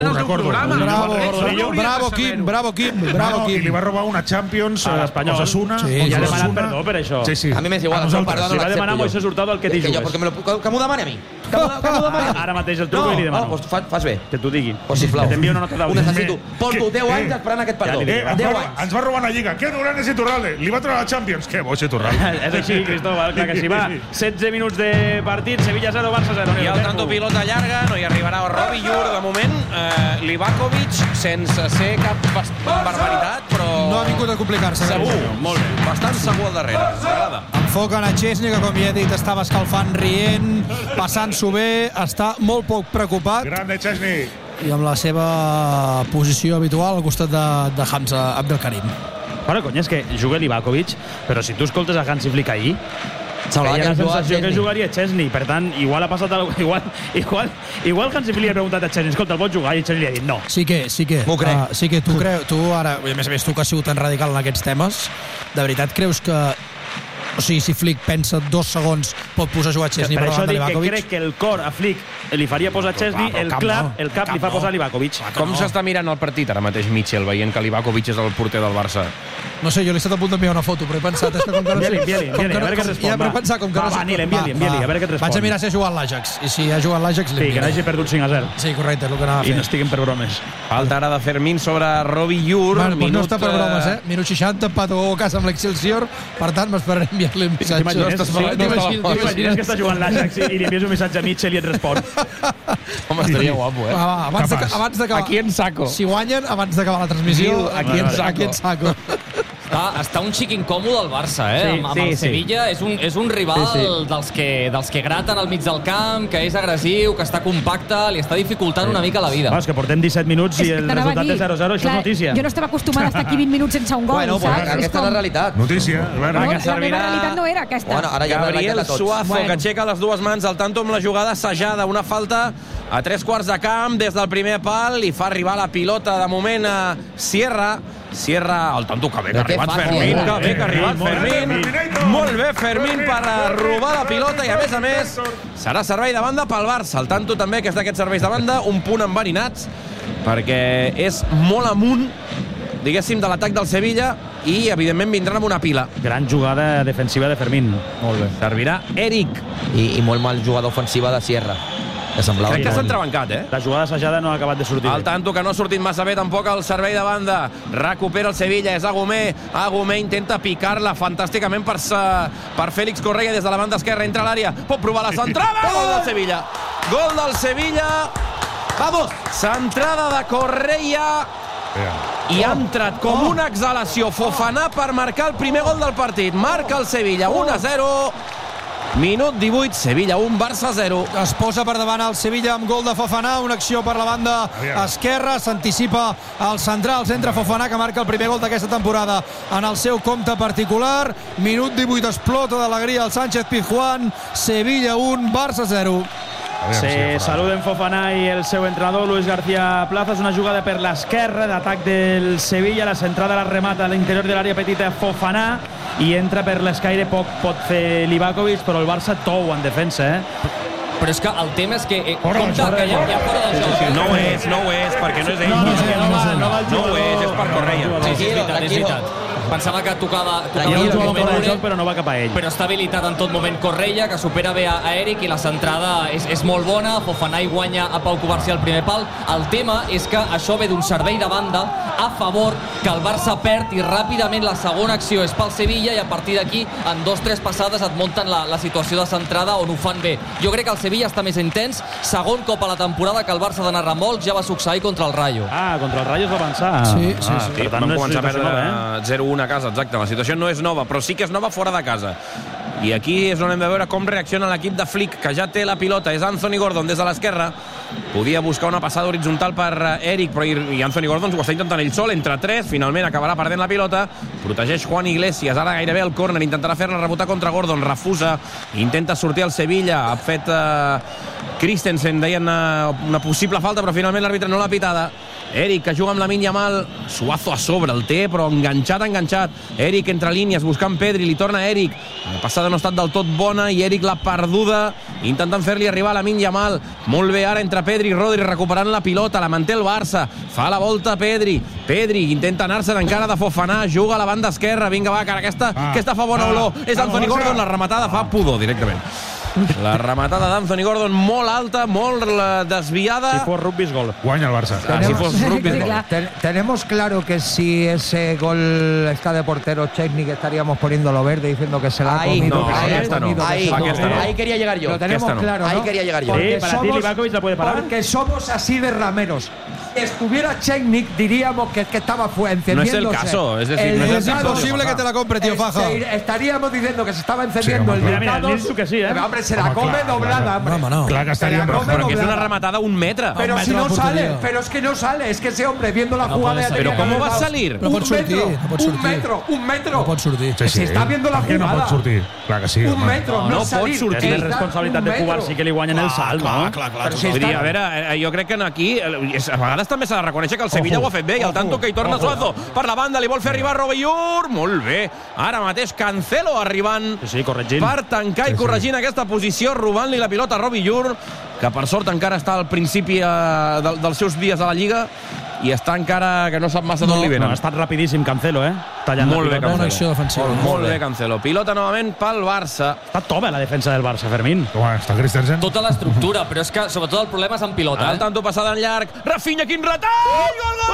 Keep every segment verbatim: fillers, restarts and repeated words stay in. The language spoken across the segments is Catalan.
Ho recordo. Bravo, bravo, Quim, bravo, Quim, bravo, Quim. I li va robar una Champions a l'Espanyol. Osasuna. I ha demanat perdó per això. Sí, sí. A mi m'és igual. Si va demanar Moisés Hurtado el que t'hi jugues. Que m'ho demani a mi. Que m'ho demani. Ara mateix el truco i li demano. No, fas bé. Que t'ho digui. Pues sisplau. Que t'envio una nota d'àudio. Ho necessito. Porto deu anys esperant aquest perdó. deu anys. Ens va robar la Lliga. Que durant és Iturralde. Li va treure la Champions. Que bo és Iturralde. És així, Cristóbal, clar que sí. Va, setze minuts de partit, Sevilla zero, Barça zero. I el tanto pilota llarga, no hi arribarà Robi Llur de moment. Eh, Livakovic, sense ser cap barbaritat, però... No ha vingut a complicar-se. Segur, molt bé. Bastant segur al darrere. M'agrada. Enfoquen a Chesney, que com ja he dit estava escalfant, rient, passant-s'ho bé, està molt poc preocupat. Grande Chesney. I amb la seva posició habitual al costat de, de Hamza Abdelkarim. Bueno, cony, és que juga Livakovic, però si tu escoltes a Hansi Flick ahir, feia la sensació que jugaria Chesney. Per tant, igual ha passat algo, igual, igual, igual Hansi Flick li ha preguntat a Chesney, escolta, el pots jugar? I Chesney li ha dit no. Sí que, sí que. M'ho crec. Uh, sí que tu creus, tu ara, a més a més tu que has sigut tan radical en aquests temes, de veritat creus que, o sigui, si Flick pensa dos segons pot posar a jugar Chesney per davant de Livakovic? Per això dic que crec que el cor a Flick li faria posar Chesney, el cap, el cap li fa posar Livakovic. Com s'està mirant el partit ara mateix Mitchell, veient que Livakovic és el porter del Barça? No sé, jo li he estat a punt d'enviar una foto, però he pensat, és que com que no sé... Envia-li, envia-li, a veure què respon. Ja m'he pensat, com que no sé... Va, envia-li, envia-li, a veure què et respon. Vaig a mirar si ha jugat l'Ajax, i si ha jugat l'Ajax... Sí, que n'hagi perdut cinc a zero. Sí, correcte, és el que anava a fer. I no estiguin per bromes. Falta ara de Fermín sobre Robi Llur. Bueno, doncs no està per bromes, eh? Minut seixanta, Pato a casa amb l'Excelsior, per tant, m'esperaré enviar-li un missatge. T'imagines que està jugant l'Ajax i li envies un missatge a Mitchell i et respon. Home, estaria guapo, eh? Abans d'acabar... Aquí en saco. Si guanyen, abans d'acabar la transmissió, aquí en saco. Aquí en saco. Està, està un xic incòmode el Barça, eh? Sí, amb amb sí, el Sevilla. sí. És, un, és un rival Sí, sí. Dels, que, dels que graten al mig del camp, que és agressiu, que està compacte, li està dificultant sí. una mica la vida. Va, és que portem disset minuts i el resultat és zero zero, això és notícia. Jo no estava acostumada a estar aquí vint minuts sense un gol, bueno, saps? Bueno, aquesta és la realitat. Notícia. No, la meva realitat no era aquesta. Bueno, ara ja Gabriel Suazo, Bueno. que aixeca les dues mans al tanto amb la jugada assajada. Una falta a tres quarts de camp des del primer pal i fa arribar la pilota de moment a Sierra. Sierra, el tanto que bé que ha arribat Fermín, que bé que ha arribat Fermín. Molt bé Fermín per robar la pilota i a més a més serà servei de banda pel Barça. El tanto també que és d'aquests serveis de banda, un punt enverinats perquè és molt amunt, diguéssim, de l'atac del Sevilla i evidentment vindran amb una pila. Gran jugada defensiva de Fermín. Molt bé. Servirà Eric. I, i molt mal jugada ofensiva de Sierra. Que semblava Crec que s'ha entrebancat, eh? La jugada assajada no ha acabat de sortir. El tanto que no ha sortit massa bé tampoc el servei de banda. Recupera el Sevilla, és Agumé. Agumé intenta picar-la fantàsticament per, per Félix Correa des de la banda esquerra. Entra a l'àrea, pot provar la centrada. Gol del Sevilla. Gol del Sevilla. Vamos! Centrada de Correa. I ha entrat com una exhalació Fofana per marcar el primer gol del partit. Marca el Sevilla, un a zero. Minut divuit, Sevilla un, Barça zero. Es posa per davant el Sevilla amb gol de Fofana, una acció per la banda esquerra, s'anticipa el central, centre Fofana, que marca el primer gol d'aquesta temporada en el seu compte particular. Minut divuit, explota d'alegria el Sánchez Pizjuán. Sevilla un, Barça zero. Se saluden Fofana i el seu entrenador Luis García Plaza. És una jugada per l'esquerra d'atac del Sevilla. La centrada la remata a l'interior de l'àrea petita Fofana i entra per l'escaire. Poc pot fer Livakovic, però el Barça tou en defensa, eh? Però és que el tema és que... Eh, compte que hi ha, hi ha fora del joc. No ho és, no ho és, perquè no és ell. No, no, no, no, no, no ho és, és per Correa. Sí, sí, és veritat, és veritat. Pensava que tocava, tocava Hi ha un en tot jugador moment fora del Ure, joc, però no va cap a ell. però està habilitat en tot moment Correia, que supera bé a, a Eric, i la centrada és, és molt bona. Fofana hi guanya a Pau Covarsí al primer pal. El tema és que això ve d'un servei de banda a favor, que el Barça perd, i ràpidament la segona acció és pel Sevilla, i a partir d'aquí, en dos tres passades, et munten la, la situació de centrada on ho fan bé. Jo crec que el Sevilla està més intens. Segon cop a la temporada que el Barça ha d'anar remolc, ja va succeir contra el Rayo. Ah, contra el Rayo es va avançar. Sí, sí, ah, sí. Per tant, Vam no és començar a situació perdre nova, eh? zero un a casa, exacte. La situació no és nova, però sí que és nova fora de casa. I aquí és on hem de veure com reacciona l'equip de Flick, que ja té la pilota. És Anthony Gordon des de l'esquerra. Podia buscar una passada horitzontal per Eric, però i Anthony Gordon ho està intentant ell sol, entre tres, finalment acabarà perdent la pilota. Protegeix Juan Iglesias, ara gairebé al córner, intentarà fer-la rebotar contra Gordon, refusa, intenta sortir al Sevilla, ha fet eh, Christensen, deien una, una possible falta, però finalment l'àrbitre no l'ha pitada. Eric, que juga amb Lamine Yamal. Suazo a sobre, el té, però enganxat, enganxat. Eric entre línies, buscant Pedri, li torna Eric. La passada no ha estat del tot bona i Eric l'ha perduda, intentant fer-li arribar a Lamine Yamal. Molt bé ara entre Pedri i Rodri, recuperant la pilota, la manté el Barça. Fa la volta Pedri. Pedri intenta anar-se encara de Fofana, juga a la banda esquerra. Vinga, va, que aquesta, ah, aquesta fa bona ah, olor. És Anthony ah, Gordon, la rematada fa pudor directament. La rematada d'Anthony Gordon molt alta, molt desviada. Si fos rugby és gol. Guanya el Barça. Ah, si fos rugby és gol. Ten, tenemos claro que si ese gol está de portero Chesney, estaríamos poniéndolo verde diciendo que se la ha ahí, comido. No, que ahí, se ha comido, no. que Ahí, se ha no. comido. no. Ahí quería llegar yo. Lo tenemos Aquesta no. claro, ¿no? Ahí quería llegar yo. Sí, Porque para ti somos- Livakovic la puede parar. Porque somos así de rameros. Estuviera Chesney, diríamos que, que estaba fue encendiéndose. No es el caso, es decir, no es el Es caso. imposible que te la compre, tío Faja. Este, estaríamos diciendo que se estaba encendiendo Sí, el hombre, mira, mercado. mira, dius tu que sí, eh? Pero, hombre, se la Home, come clar, doblada, clar, hombre. home, no. Clar que estaria Se la en roja. come Perquè és una doblada. rematada a un metre. Pero Un si metro no de sale, portería. pero es que no sale, es que ese hombre viendo la No jugada puede ya salir. tenía Però que com haber va dado salir? No un pot sortir, metro, no pot un sortir. metro, un metro. No pot sortir. Sí, sí. Se està viendo la Per què no jugada. pot sortir? Clar que sí, Un home. metro, No, no, no pot salir. sortir. És Está responsabilitat un de metro. Cubar, sí que li guanyen el salt, no? clar, clar. Però si Vull dir, està- a veure, jo crec que aquí eh, a vegades també s'ha de reconèixer que el Sevilla Ojo, ho ha fet bé i el tanto que hi torna Suazo per la banda, li vol fer arribar Robillur, molt bé, ara mateix Cancelo arribant Sí, sí, corregint. per tancar i corregint aquesta posició, robant-li la pilota a Robillur, que per sort encara està al principi eh, del, dels seus dies a la Lliga i està encara que no sap massa d'on li No, venen. ha estat rapidíssim Cancelo, eh? Tallant Molt la bé, pilota. Bona acció defensiva. Molt, molt bé, Cancelo. Pilota novament pel Barça. Està tova la defensa del Barça, Fermín. Home, està Christensen. Tota l'estructura, però és que sobretot el problema és en pilota, El eh? tanto passada en llarg. Rafinha, quin retall! Gol, gol,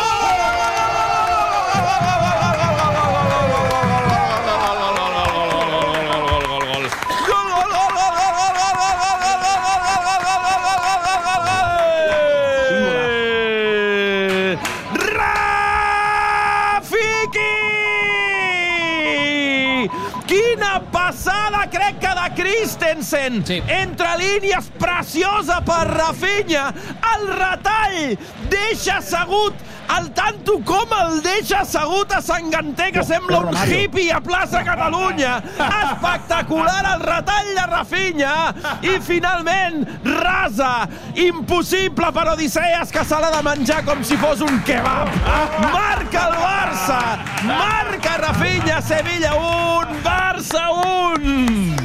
quina passada, crec que de Christensen. Sí. Entre línies, preciosa per Rafinha. El retall deixa assegut el tanto com el deixa assegut a Sant Ganter, que sembla un hippie a plaça Catalunya. Espectacular el retall de Rafinha. I finalment, rasa. Impossible per Odisseas, que se l'ha de menjar com si fos un kebab. Marca el Barça. Marca Rafinha. Sevilla un, Barça un.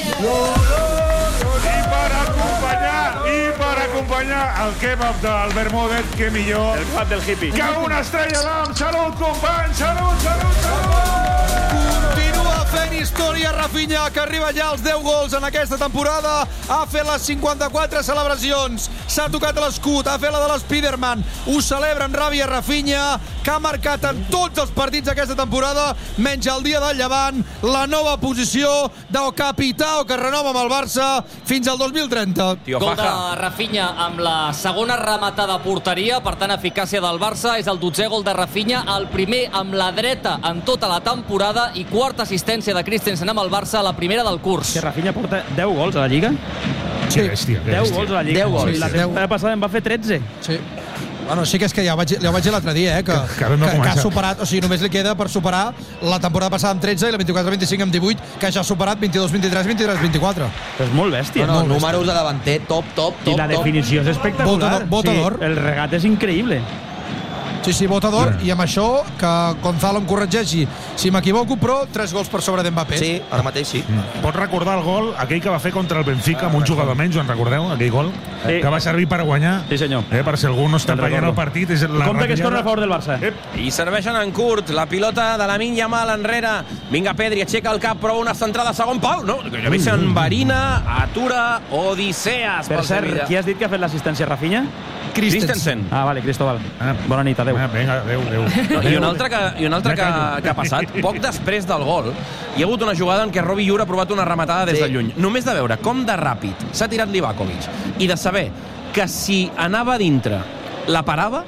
I per acompanyar, i per acompanyar el kebab d'Albert Modet, que millor El club del hippie. que una estrella d'am. Salut, company, salut, salut, salut! Continua fent història Rafinha, que arriba ja als deu gols en aquesta temporada. Ha fet les cinquanta-quatre celebracions, s'ha tocat l'escut, ha fet la de l'Spiderman. Ho celebra en ràbia Rafinha, que ha marcat en tots els partits d'aquesta temporada, menys el dia del Llevant, la nova posició del capità que renova amb el Barça fins al dos mil trenta. Tio Gol de Faja. Rafinha amb la segona rematada a porteria, per tant eficàcia del Barça, és el dotzè gol de Rafinha, el primer amb la dreta en tota la temporada i quarta assistència de Christensen amb el Barça, la primera del curs. Que Rafinha porta deu gols a la Lliga. Que bèstia, que deu bèstia. gols a la Lliga. deu gols. Sí, la Sí, temporada passada en va fer tretze. Sí. Bueno, sí que és que ja ho vaig, ja ho vaig dir l'altre dia, eh, que, Que- que que, no que, comença. ha superat, o sigui, només li queda per superar la temporada passada amb tretze i la vint-i-quatre vint-i-cinc amb divuit, que ja ha superat vint-i-dos vint-i-tres vint-i-tres vint-i-quatre. És molt bèstia. No, no, Molt números de davanter, top, top, top. I la top. definició és espectacular. Bota- bota d'or. Sí, el regat és increïble. Sí, sí, bota d'or, i amb això, que Gonzalo em corregeixi si m'equivoco, però tres gols per sobre d'Mbappé. Sí, ara mateix sí. Pots recordar el gol, aquell que va fer contra el Benfica amb un jugador menys, en recordeu, aquell gol? Sí. Que va servir per guanyar. Sí, senyor. Eh, per si algú no està Te'n veient recordo. el partit. És la Compte que es ratllada. corre a favor del Barça. Ep. I serveixen en curt la pilota de Lamine Yamal enrere. Vinga, Pedri, aixeca el cap, prova una centrada a segon pal. No, que ja veig en Barina, atura Odisseas Per pel cert, Sevilla. qui has dit que ha fet l'assistència a Rafinha? Christensen. Ah, vale, Cristóbal. Ah. Bona nit, adéu. Ah, vinga, adéu, adéu. No, I un altre, que, i un altre que, que ha passat, poc després del gol, hi ha hagut una jugada en què Robillur ha provat una rematada des Sí. de lluny. Només de veure com de ràpid s'ha tirat Livakovic i de saber que si anava a dintre la parava,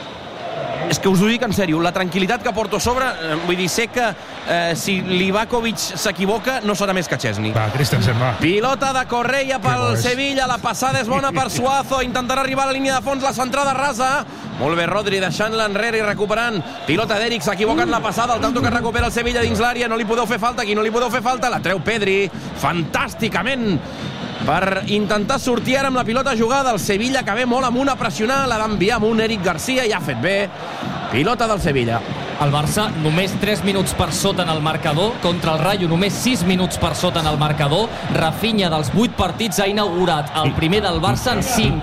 és que us ho dic en sèrio, la tranquil·litat que porto a sobre, eh, vull dir, sé que eh, si Livakovic s'equivoca no serà més que Chesney. Va, Christensen, va. Pilota de Correia Que pel bo és. Sevilla, la passada és bona per Suazo, intentarà arribar a la línia de fons, la centrada rasa. Molt bé Rodri, deixant-la enrere i recuperant. Pilota d'Eric, s'equivoca en la passada, el tanto que recupera el Sevilla dins l'àrea, no li podeu fer falta, aquí no li podeu fer falta, la treu Pedri, fantàsticament per intentar sortir ara amb la pilota jugada. El Sevilla que ve molt amunt a pressionar, l'ha d'enviar amunt Eric Garcia i ha fet bé. Pilota del Sevilla. El Barça només tres minuts per sota en el marcador, contra el Rayo només sis minuts per sota en el marcador. Rafinha, dels vuit partits, ha inaugurat el primer del Barça en cinc.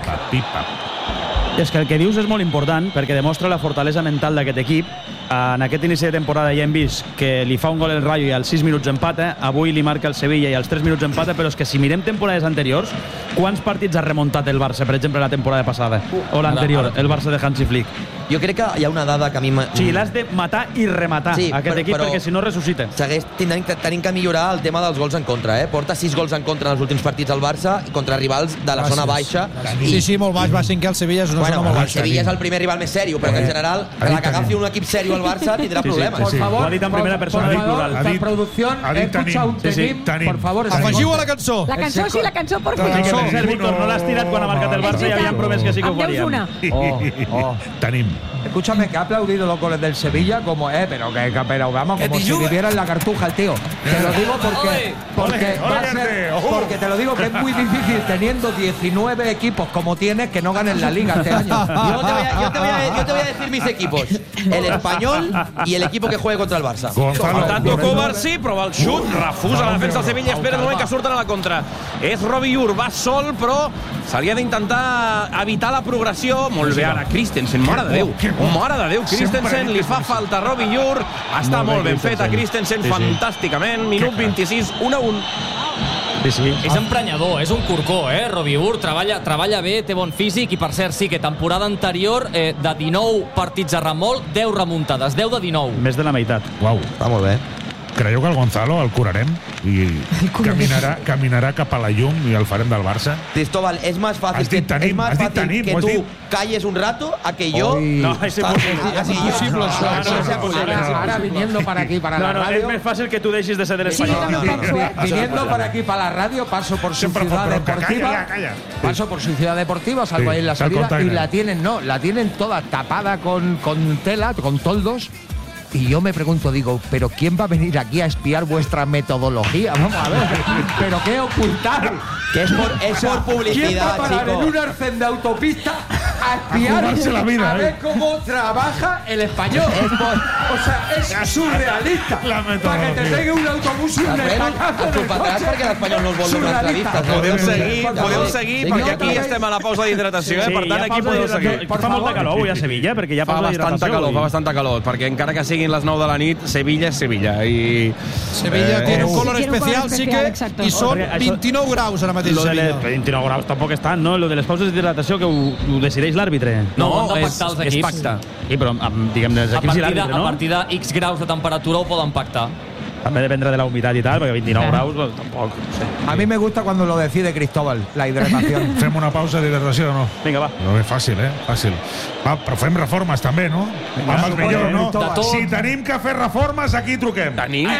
És que el que dius és molt important, perquè demostra la fortalesa mental d'aquest equip. En aquest inici de temporada ja hem vist que li fa un gol el Rayo i als sis minuts empata, avui li marca el Sevilla i als tres minuts empata, però és que si mirem temporades anteriors, quants partits ha remuntat el Barça, per exemple, la temporada passada? O l'anterior, el Barça de Hansi Flick? Jo crec que hi ha una dada que a mi... O sigui, l'has de matar i rematar, sí, aquest però, equip, però perquè si no ressuscita. Segueix tenint, tenint que millorar el tema dels gols en contra, eh? Porta sis gols en contra en els últims partits al Barça contra rivals de la Gràcies. zona baixa. I... Sí, sí, molt baix, va cinquè el Sevilla, és una bueno, zona molt baixa. El Sevilla és el primer rival més sèrio, però que en general, la que agafi un equip sèrio al Barça tindrà sí, problemes. Sí, sí. Por favor, ho ha dit en primera persona del plural. La producción, he escuchado un tenim, por favor. Afegiu a la cançó. La cançó, sí, la cançó, por favor. Que per cert, Víctor, no l'has tirat quan ha marcat el Barça i havien promès que sí que ho faríem. Oh, oh. Tenim. Escúchame, que ha aplaudido los goles del Sevilla como, eh, pero que, pero vamos, como si viviera en la cartuja el tío. Te lo digo porque, porque, va a ser, porque te lo digo que es muy difícil teniendo diecinueve equipos como tienes que no ganen la Liga este año. Yo te voy a, yo te voy a, yo te voy a decir mis equipos. El Español y el equipo que juegue contra el Barça. Per tant, Kovar sí, prova el xut, refusa la defensa del Sevilla, espera un moment que surten a la contra. És Robillur, va sol, però se li ha d'intentar evitar la progressió. Molt bé ara, Christensen, mare de Déu. Mare de Déu, Christensen, li fa falta Robillur. Està molt ben feta Christensen, fantàsticament. Minut vint-i-sis, un a un. Sí, sí. És emprenyador, és un corcó, eh? Robillur treballa, treballa bé, té bon físic i, per cert, sí que temporada anterior, eh, de dinou partits a remolc, deu remuntades, deu de dinou. Més de la meitat. Uau. Està molt bé. Creieu que el Gonzalo el curarem i caminarà, caminarà cap a la llum i el farem del Barça? Cristóbal, és més fàcil que, tenim, és més fàcil tenim, que tu calles un rato a que yo... No, és impossible. Es imposible això. No, no, no, no, ahora, ahora viniendo para aquí, para no, la no, radio... Es más fácil que tú deixis de ser del Español. Sí, no, no, no, no. Viniendo para aquí, para la radio, paso por su Siempre ciudad bronca, deportiva. calla, calla. Paso por su ciudad deportiva, salvo Sí, ahí en la está el salida, y container. la tienen, no, la tienen toda tapada con, con tela, con toldos. Y yo me pregunto, digo, ¿pero quién va a venir aquí a espiar vuestra metodología? Vamos a ver, ¿pero qué ocultar? Que es por, es por publicidad, ¿quién va a parar chico? en un arcén de autopista a espiar A jugarse la vida, a ver eh? cómo trabaja el español? Es por, o sea, es surrealista. La Para que metodología. te pegue un autobús y un estacazo Ens ho del pataràs coche. perquè l'Espanyol no es vol donar Surrealista. entrevistes. Podeu Sí, seguir, por podeu favor. seguir, Sí, perquè no, aquí no, estem a la pausa d'hidratació, eh? Per tant, hi ha aquí pausa podeu d'hidratació. seguir. Fa molta calor avui a Sevilla, perquè hi ha Fa pausa bastanta d'hidratació. calor, avui. fa bastanta calor, perquè encara que siguin les nou de la nit, Sevilla és Sevilla. I, Sevilla eh, tiene un Sí, color tiene un color especial, sí especial, que, exacto. i són Perquè això- vint-i-nou graus ara mateix Lo a de les Sevilla. vint-i-nou graus tampoc estan, no? Lo de les pauses d'hidratació que ho, ho decideix l'àrbitre. No, ho no, han de és, pactar els és equips. pacte. Sí, però amb, diguem, els A equips i partir, de, l'àrbitre, a no? partir de X graus de temperatura ho poden pactar. També dependrà de la humitat i tal, perquè vint-i-nou Clar. graus, bueno, tampoc. No sé. A mí me gusta cuando lo decide Cristóbal, la hidratación. Fem una pausa d'hidratació o no? Vinga, va. No és fàcil, eh? Fàcil. Va, però fem reformes també, no? Amb els millors, no? De tot. Si tenim que fer reformes, aquí truquem. Tenim.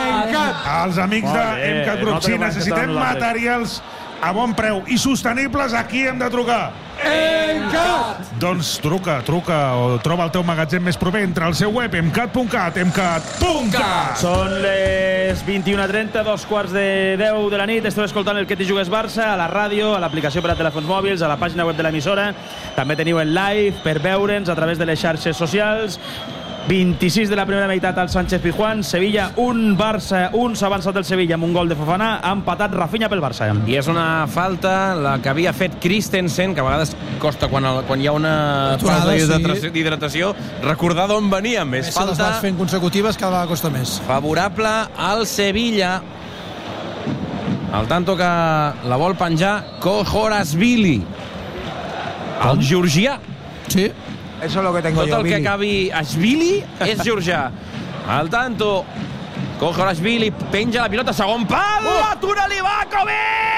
Els amics Molt de bé, Emcat Group. no Si tenim necessitem que nosaltres. materials a bon preu i sostenibles, aquí hem de trucar. Emcat! Doncs truca, truca o troba el teu magatzem més proper. Entra al seu web, emcat punt cat, emcat punt cat. Són les vint-i-una trenta, dos quarts de deu de la nit. Esteu escoltant el Que t'hi jugues Barça a la ràdio, a l'aplicació per a telèfons mòbils, a la pàgina web de l'emissora. També teniu el live per veure'ns a través de les xarxes socials. vint-i-sis de la primera meitat al Sánchez Pizjuán. Sevilla un, Barça un. S'ha avançat el Sevilla amb un gol de Fofana. Ha empatat Rafinha pel Barça. I és una falta, la que havia fet Christensen, que a vegades costa quan, el, quan hi ha una Aturada, pausa sí. d'hidratació- d'hidratació, recordar d'on veníem. És Si les vas falta fent consecutives, cada vegada costa més. favorable al Sevilla. El tanto que la vol penjar Kohorasvili, el georgià. Sí. Eso es lo que tengo Tot yo, el que Billy. acabi Ashvili és georgià. Al tanto, Kohorasvili penja la pilota, segon pal, Oh! atura Livakovic!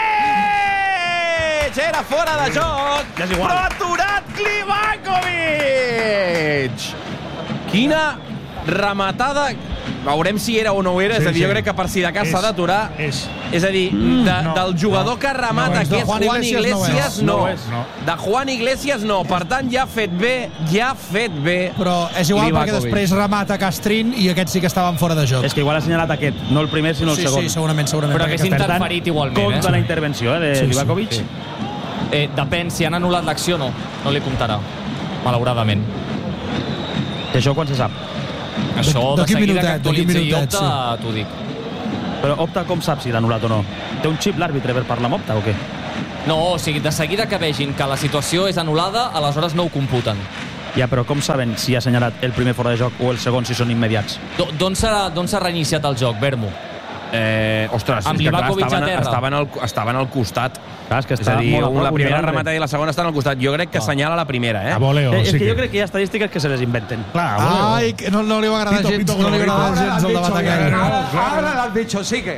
Era fora de joc, Ja és igual. però ha aturat Livakovic! Quina rematada. Veurem si era o no ho era, és a dir, jo crec que per si de cas s'ha d'aturar. És, És a dir, de, no, del jugador no, que remata, no, que és Juan, Juan Iglesias, no. no. no. De Juan Iglesias, no. Per tant, ja ha fet bé, ja ha fet bé. Però és igual Livakovic. Perquè després remata Castrín i aquests sí que estaven fora de joc. És que igual ha assenyalat aquest, no el primer, sinó el sí, segon. Sí, segurament, segurament. Però hagués interferit igualment. Compte eh? la intervenció eh, de sí, Livakovic. Sí, sí. Eh, depèn, si han anul·lat l'acció, no. No li comptarà, malauradament. I això quan se sap? Això, de, de seguida que actualitzi i Opta, sí. T'ho dic. Però Opta com sap si l'ha anul·lat o no? Té un xip l'àrbitre per parlar amb Opta o què? No, o sigui, de seguida que vegin que la situació és anul·lada, aleshores no ho computen. Ja, però com saben si ha assenyalat el primer fora de joc o el segon si són immediats? D'on s'ha reiniciat el joc, Vermo? Eh, ostres, amb és que clar, estaven, a estaven, al, estaven al costat. Clar, és que està és a dir, molt la primera remata i la segona estan al costat. Jo crec que oh. assenyala la primera, eh? A voleo, eh és sí que, que jo crec que hi ha estadístiques que se les inventen. Clar, a voleo. Ai, no, no li va agradar pito, gens, pito, no li va agradar gens el debat aquell. Ara l'has dicho, sigue.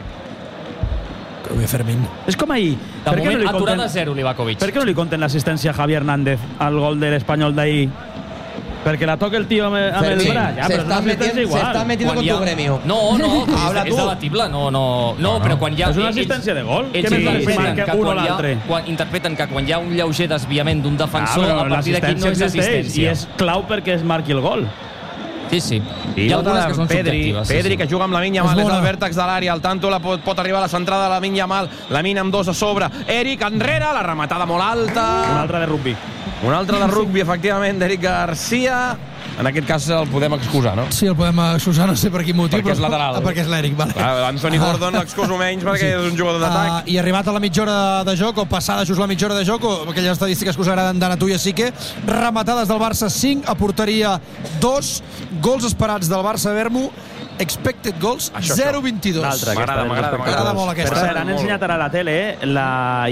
Que bé, Fermín. És com ahir. De moment, no aturada zero, Livakovic. Per què no li compten l'assistència a Javi Hernández al gol de l'Espanyol d'ahir? Perquè la toca el tio amb, amb el braç. Ja, se està metiendo, metiendo con tu gremio. No, no, és, és debatible. No, no, no, no, però quan hi ha... És una assistència de gol? Ells sí, interpreten, que, que un o quan, l'altre. ha, quan interpreten que quan hi ha un lleuger desviament d'un defensor, ah, a partir d'aquí no és assistència. I és clau perquè es marqui el gol. Sí, sí. Hi ha algunes que són Pedri, subjectives. Pedri, sí, sí. que juga amb Lamine Yamal des del vèrtex de l'àrea. El tanto la pot, pot arribar a la centrada de Lamine Yamal. Lamine amb dos a sobre. Eric enrere, la rematada molt alta. Una altra de rugby. Una altra de rugby, efectivament, d'Eric Garcia. En aquest cas el podem excusar, no? Sí, el podem excusar, no sé per quin motiu. Perquè és lateral. Ah, perquè és l'Eric, vale. L'Anthony Gordon l'excuso menys perquè sí. és un jugador d'atac. Uh, I arribat a la mitja hora de joc, o passada just la mitja hora de joc, o aquelles estadístiques que us agraden d'Anna Tuia, sí que rematades del Barça cinc, a porteria dos, gols esperats del Barça Vermo, expected goals zero coma vint-i-dos. M'agrada, m'agrada. M'agrada molt aquesta. Per cert, han ensenyat ara a la tele la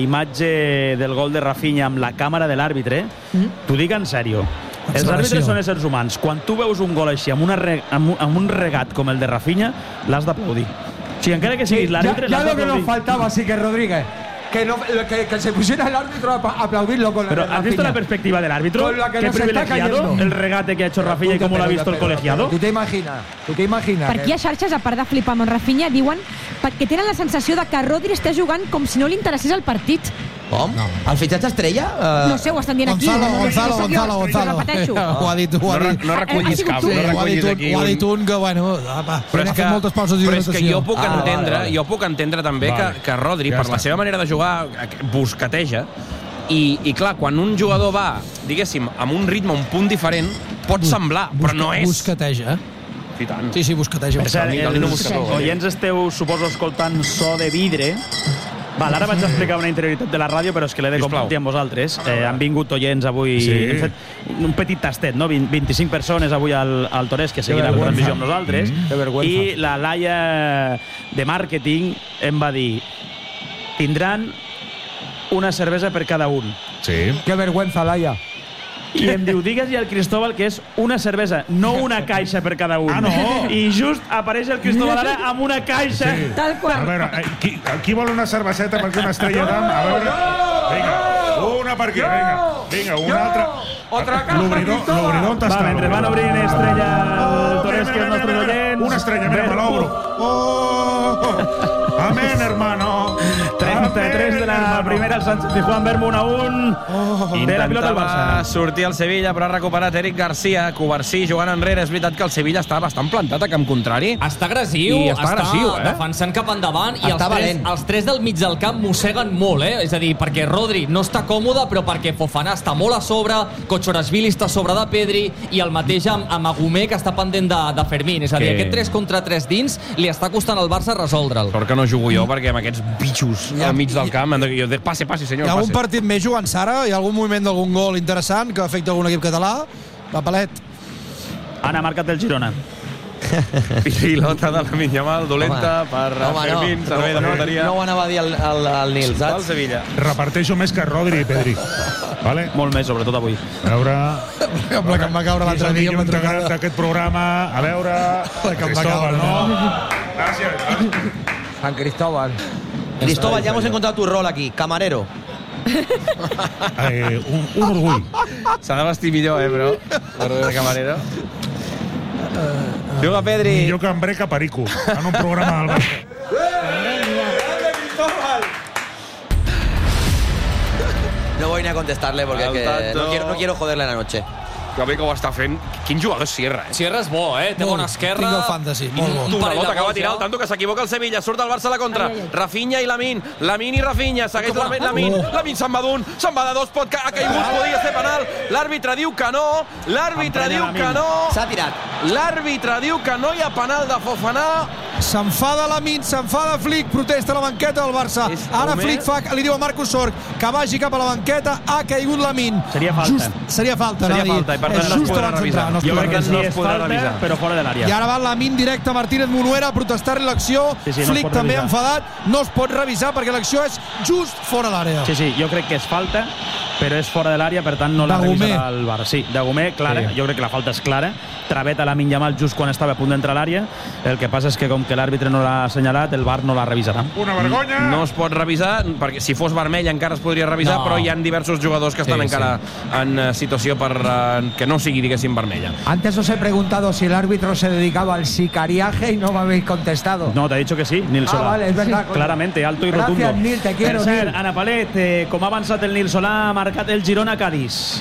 imatge del gol de Rafinha amb la càmera de l'àrbitre. Mm. T'ho dic en sèrio. Els àrbitres són éssers humans. Quan tu veus un gol així, amb, una re, amb, amb un regat com el de Rafinha, l'has d'aplaudir. O sigui, encara que siguis l'àrbitre, ja, l'has d'aplaudir. Ya lo que nos faltaba, sí que Rodríguez. Que, no, que, que se pusiera el árbitro a aplaudirlo con Pero la ¿has visto la perspectiva del árbitro? Que ¿Qué privilegiado el regate que ha hecho Rafinha y cómo lo ha visto el colegiado? ¿Tú te imaginas? ¿Tú te imaginas? Per aquí a xarxes, a part de flipar amb en Rafinha, diuen que tenen la sensació de que Rodri està jugant com si no li interessés el partit. Com? No. El fitxatge estrella? Uh... No sé, ho estan dient aquí. Gonzalo, Gonzalo, Gonzalo, Gonzalo. Ho repeteixo. Ho ha dit, ho ha dit. No, no recullis cap, no recullis aquí. Ho ha dit un que, bueno, apa, però és que, moltes pauses però és que jo puc ah, entendre, vale, vale. jo puc entendre també vale. que, que Rodri, ja per està. la seva manera de jugar, buscateja, i, i clar, quan un jugador va, diguéssim, amb un ritme, un punt diferent, pot Bus, semblar, busca, però no és. Buscateja, eh? Sí, tant. Sí, sí, buscateja. Per cert, els oients esteu, suposo, escoltant so de vidre. Val, ara vaig explicar una interioritat de la ràdio, però és que l'he de compartir amb vosaltres. Eh, han vingut oients avui, sí. hem fet un petit tastet, no? vint, vint-i-cinc persones avui al, al Torès que seguien la transmissió amb nosaltres. Mm. I la Laia de màrqueting em va dir: tindran una cervesa per cada un. Sí. Qué vergüenza, Laia. I em diu, digues-hi al Cristóbal que és una cervesa, no una caixa per cada un. Ah, no? I just apareix el Cristóbal ara amb una caixa. Sí. Tal qual. A veure, qui, qui vol una cerveseta perquè una estrella d'am? A veure, vinga, una per aquí, vinga, vinga, una altra. Otra caja, L'obridor, l'obridor on està? Va, mentre van obrint estrella el Torres, que és el nostre oients. Una estrella, mira, me l'obro. Oh! Amén, hermano. trenta-tres de la primera, el Sánchez Juan Vermo un a un. Oh, de la pilota del Barça. Sortir el Sevilla, però ha recuperat Eric Garcia. Covarsí jugant enrere. És veritat que el Sevilla està bastant plantat a camp contrari. Està agressiu, I està, està agressiu, eh? defensant cap endavant. I els tres, valent. els tres del mig del camp mosseguen molt, eh? És a dir, perquè Rodri no està còmode, però perquè Fofana està molt a sobre, Kochorashvili està a sobre de Pedri, i el mateix amb, amb Agumé, que està pendent de, de Fermín. És a dir, que... aquest tres contra tres dins li està costant al Barça resoldre'l. Sort que no jugo jo, perquè amb aquests bitxos ja, al mig del camp hem de dir, passe, passe, senyor, passe. Hi ha algun passe. partit més jugant, Sara? Hi ha algun moviment d'algun gol interessant que afecta algun equip català? Va, Palet. Anna, marcat el Girona. Pilota de la Minyamal, dolenta home, per home, Fermín, no, servei de porteria. No, no ho anava a dir al, al, al Nil, saps? Al Sevilla. Reparteixo més que Rodri i Pedri. Vale? Molt més, sobretot avui. A veure... La que em va caure l'altre dia. És el millor integrat d'aquest programa. A veure... La que em va caure, no? Gràcies. San Cristóbal. Cristóbal, ya hemos encontrado tu rol aquí. Camarero. Eh, un, un orgull. S'ha de vestir millor, eh, però? Per camarero. Juga Pedri. Millor que en Breca Perico, en un programa del Barça. No voy ni a contestarle porque que no, quiero, no quiero joderle la noche. Que bé que ho està fent. Quin jugador és Sierra, eh? Sierra és bo, eh? Té Molt, bona esquerra. tinc el fantasy, molt bo. Una pelota que va tirar el tanto, que s'equivoca el Sevilla. Surt el Barça a la contra. Ai, ai, ai. Rafinha i Lamin. Lamin i Rafinha. Segueix Lamin. Lamin, Oh. Lamin se'n va d'un. Se'n va de dos. Pot ca... ha caigut. Podia ser penal. L'àrbitre diu que no. L'àrbitre Emprenya diu Lamin. que no. S'ha tirat. L'àrbitre diu que no hi ha penal de Fofana. S'enfada Lamin, s'enfada Flick, protesta a la banqueta del Barça. És Ara Homer. Flick fa, li diu a Marcus Sorg que vagi cap a la banqueta, ha caigut Lamin. Seria falta. Just, seria falta, Seria anava a dir. falta, i per tant És no es just podrà abans revisar. d'entrar, no es Jo podrà crec que revisar. ni es és podrà falta, revisar. però fora de l'àrea. I ara va Lamin directe a Martínez Monuera a protestar-li l'acció. Sí, sí, no es Flick pot també revisar. enfadat. No es pot revisar perquè l'acció és just fora l'àrea. Sí, sí, jo crec que és falta, però és fora de l'àrea, per tant no la De Gomer. revisarà el V A R. Sí, de Gomer, clara, Sí. jo crec que la falta és clara. Traveta Lamin Yamal just quan estava a punt d'entrar a l'àrea. El que passa és que com que l'àrbitre no l'ha assenyalat, el V A R no la revisarà. Una vergonya. No es pot revisar, perquè si fos vermell encara es podria revisar, No. però hi ha diversos jugadors que estan Sí, encara en eh, situació per eh, que no sigui, diguéssim, vermella. Antes os he preguntado si el árbitro se dedicaba al sicariaje y no me habéis contestado. No, t'ha dit que sí, Nil Ah, Solà. vale, es verdad, coño. Claramente, alto i Gracias, rotundo. Nil, te quiero, Per cert, Nil. Ana Palet, eh, com ha avançat el Nil Solà, ha marcat el Girona Cádiz.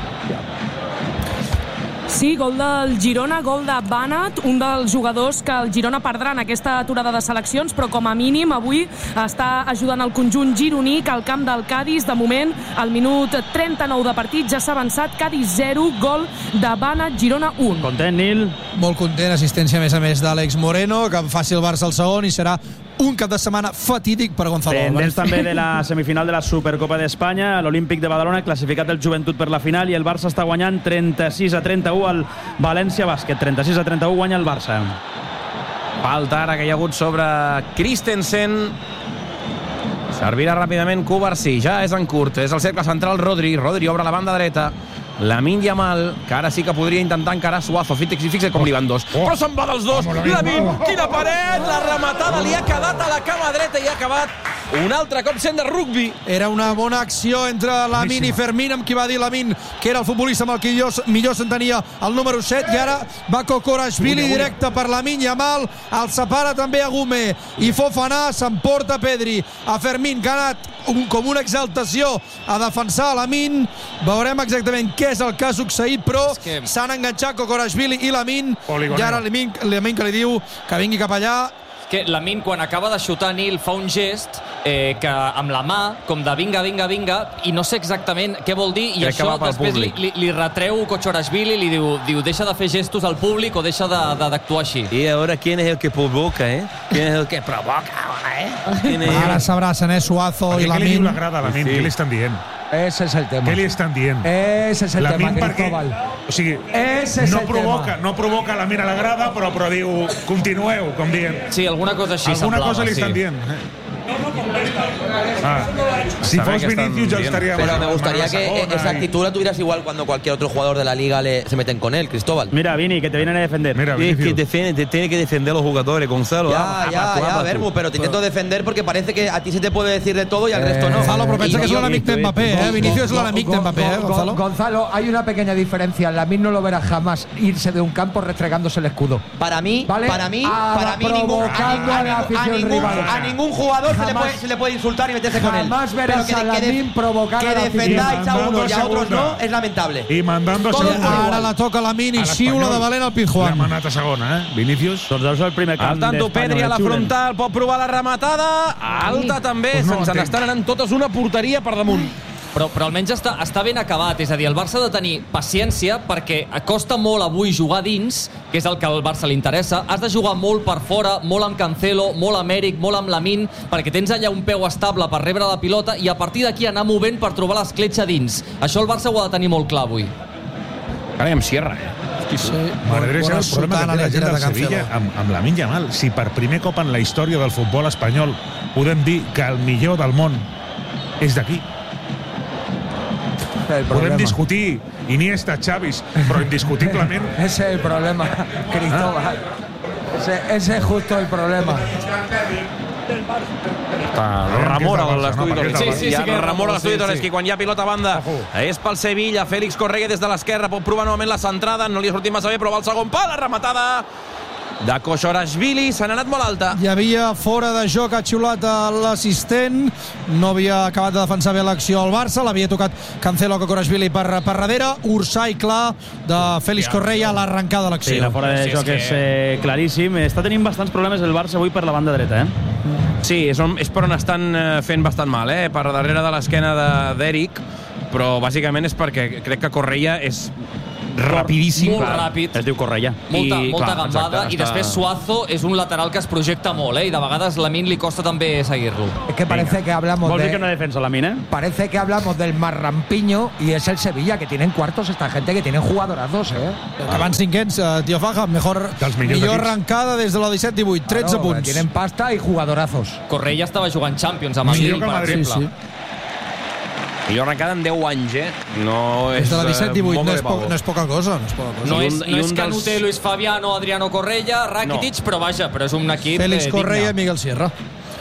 Sí, gol del Girona, gol de Banat, un dels jugadors que el Girona perdrà en aquesta aturada de seleccions, però com a mínim avui està ajudant el conjunt gironí, que al camp del Cádiz, de moment, al minut trenta-nou de partit, ja s'ha avançat. Cádiz zero, gol de Banat, Girona un. Content, Nil? Molt content, assistència a més a més d'Àlex Moreno, que faci el Barça el segon i serà un cap de setmana fatídic per Gonzalo Pendents Álvarez. també de la semifinal de la Supercopa d'Espanya, l'Olímpic de Badalona classificat el Joventut per la final i el Barça està guanyant trenta-sis a trenta-u al València Bàsquet. trenta-sis a trenta-u guanya el Barça. Falta ara que hi ha hagut sobre Christensen. Servirà ràpidament Cubarsí. Ja és en curt. És el cercle central Rodri. Rodri obre la banda dreta. Lamin Yamal, que ara sí que podria intentar encarar Suazo. Fixa, fixa com li van dos. Oh. Però se'n va dels dos. Vamos, Lamin, Lamin, vamos. quina paret! La rematada li ha quedat a la cama dreta i ha acabat un altre cop sent de rugby. Era una bona acció entre Lamin i Fermín, amb qui va dir Lamin que era el futbolista amb el que millor, millor s'entenia el número set, i ara va Kokorashvili directe per Lamin Yamal, el separa també a Gume i Fofana, s'emporta Pedri a Fermín, que ha anat un, com una exaltació a defensar a Lamin. Veurem exactament què és el que ha succeït, però que- s'han enganxat Kokorashvili i Lamin, Poligoneo. i ara Lamin, Lamin que li diu que vingui cap allà. Que Lamin, quan acaba de xutar Nil, fa un gest eh, que amb la mà, com de vinga, vinga, vinga, i no sé exactament què vol dir, i Crec que això va pel després li, públic. li, li retreu Kochorashvili, li diu, diu deixa de fer gestos al públic o deixa de- de- d'actuar així. I ara, ¿quién es el que provoca, eh? ¿Quién es el que provoca, eh? ¿Quién es Ara s'abracen, eh, Suazo i Què li diu Lamin. la grada a Lamin? Sí. Què li estan dient? Ese es el tema. Què li estan dient? Ese es el Lamin tema, perquè... Cristóbal. O sigui, Ese és no el provoca, tema. no provoca Lamin a la grada, però, però diu, continueu, com dient. Sí, alguna cosa així Alguna semblava, cosa li sí. estan dient. eh? Ah, si Saber fos què estan Vinicius ja dient. estaria... Pero me gustaría a la que segona esa i- actitud la tuvieras igual cuando cualquier otro jugador de la liga le, se meten con él, Cristóbal. Mira, Vini, que te vienen a defender. Mira, Es que Vinicius. defiende, te tiene que defender los jugadores, Gonzalo. Ya, Apa, ya, apa, ya, apa, Bermu, tú. pero te intento defender porque parece que a ti se te puede decir de todo y al resto no. Gonzalo, però pensa Y que és yo- l'enemic de Mbappé, eh? Vinicius és l'enemic de Gon- Mbappé, eh, Gon- Gonzalo? Gonzalo, hay una pequeña diferencia. Lamin no lo verás jamás irse de un campo restregándose el escudo. Para mí, ¿Vale? para mí, Ah, para mí ningún, a, provocando a la a- a afición ningún, rival. a ningún jugador se le, Jamás- puede, se le puede insultar y meterse con él. jamás verás Pero a que, que, Lamin provocar que a la afición. defendáis a Mandando unos y a otros segunda. no es lamentable. I mandando a Todo segona. igual. Ara la toca Lamin i A xiula l'Espanyol. de valent al L'ha Pizjuán. manat a segona, eh? Vinicius. Doncs deu ser el primer camp Al tanto, d'Espanya, Pedri a on la el xiulen. frontal, pot provar la rematada. Alta també, Pues no se'ns entenc. n'estan anant totes una porteria per damunt. Però, però almenys està, està ben acabat, és a dir, el Barça ha de tenir paciència perquè costa molt avui jugar dins, que és el que al Barça li interessa. Has de jugar molt per fora, molt amb Cancelo, molt amb Eric, molt amb Lamin, perquè tens allà un peu estable per rebre la pilota i a partir d'aquí anar movent per trobar l'escletxa dins. Això el Barça ho ha de tenir molt clar avui. Carai, amb Sierra, eh? Sí, M'agradaria saber bona el problema sultana que té la llegera gent de del Cancelo. Sevilla amb, amb Lamin Yamal. Si per primer cop en la història del futbol espanyol podem dir que el millor del món és d'aquí. El Podem problema. discutir Iniesta, Xavis, però indiscutiblement Ese es el problema, Cristóbal. Ese, ese es justo el problema. Remora Barça, l'estudi no? Toleski. Perquè és el Sí, sí, sí que és remora l'estudi sí, sí. Toleski. Quan hi ha pilota a banda, Ojo. és pel Sevilla. Fèlix Correia des de l'esquerra, pot provar novament la centrada. No li ha sortit massa bé, però va al segon pal. La rematada de Koshorashvili, s'han anat molt alta. Hi havia fora de joc, ha xiulat l'assistent, no havia acabat de defensar bé l'acció al Barça, l'havia tocat Cancelo Koshorashvili per, per darrere, Ursai clar de Félix Correia a l'arrencada de l'acció. Sí, la fora de joc és eh, claríssim. Està tenint bastants problemes el Barça avui per la banda dreta, eh? Sí, és, on, és per on estan fent bastant mal, eh? Per darrere de l'esquena d'Eric, però bàsicament és perquè crec que Correia és rapidíssim. Molt ràpid. Es diu Correia. Molta, I, molta clar, gambada, exacte, i després està... Suazo és un lateral que es projecta molt, eh? I de vegades Lamine li costa també seguir-lo. Es que parece que hablamos Vol dir de... que no defensa Lamine, eh? Parece que hablamos del marrampiño y es el Sevilla, que tienen cuartos esta gente, que tienen jugadorazos, eh? Que van cinquens, uh, Tio Faja, mejor, millor arrancada des de la disset divuit, tretze claro, punts. Tienen pasta y jugadorazos. Correia estava jugant Champions amb el Lille, per exemple. Sí, sí. Millor arrencada en deu anys, eh? No és... Des de la disset divuit no, eh, és po no és poca cosa. No és, poca cosa. No I és, un- no i és un Canute, dels- Luis Fabiano, Adriano Correia, Rakitic, No. però vaja, però és un equip Félix eh, Correia i digne. Miguel Sierra.